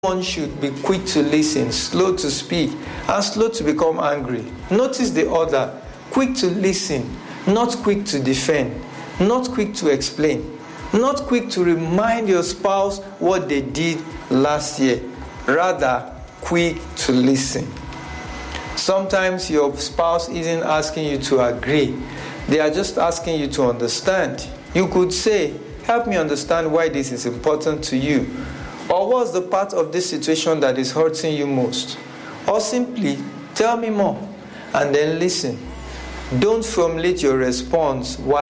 One should be quick to listen, slow to speak, and slow to become angry. Notice the order: quick to listen, not quick to defend, not quick to explain, not quick to remind your spouse what they did last year. Rather, quick to listen. Sometimes your spouse isn't asking you to agree. They are just asking you to understand. You could say, "Help me understand why this is important to you." Or, "What's the part of this situation that is hurting you most?" Or simply, "Tell me more," and then listen. Don't formulate your response while